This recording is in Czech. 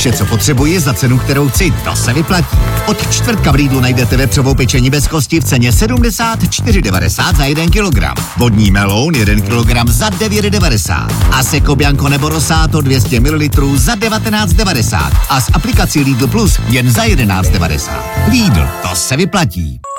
Vše, co potřebuji za cenu, kterou chci, to se vyplatí. Od čtvrtka v Lidlu najdete vepřovou pečení bez kosti v ceně 74,90 za 1 kilogram. Vodní meloun 1 kilogram za 9,90. A Seco Bianco nebo Rosato 200 ml za 19,90. A s aplikací Lidl Plus jen za 11,90. Lidl, to se vyplatí.